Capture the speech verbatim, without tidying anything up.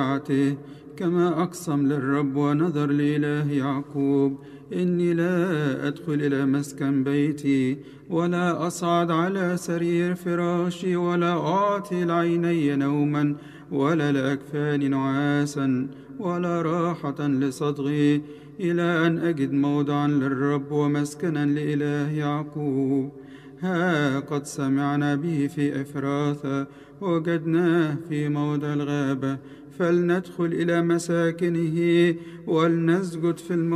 كما أقسم للرب ونذر لإله يعقوب: إني لا أدخل إلى مسكن بيتي ولا أصعد على سرير فراشي ولا أعطي العيني نوما ولا لأكفاني نعاسا ولا راحة لصدغي إلى أن أجد موضعا للرب ومسكنا لإله يعقوب. ها قد سمعنا به في إفراثا وجدناه في موضع الغابة، فلندخل إلى مساكنه ولنسجد في الموضع